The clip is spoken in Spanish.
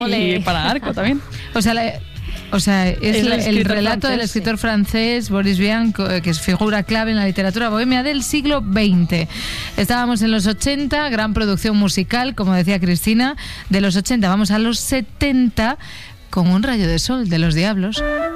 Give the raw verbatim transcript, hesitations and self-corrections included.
Y para Arco también. O sea, la, o sea es, es el, el relato francés, del escritor sí. francés Boris Vian, que es figura clave en la literatura bohemia del siglo veinte. Estábamos en los ochenta, gran producción musical, como decía Cristina. De los ochenta vamos a los setenta con Un rayo de sol de Los Diablos.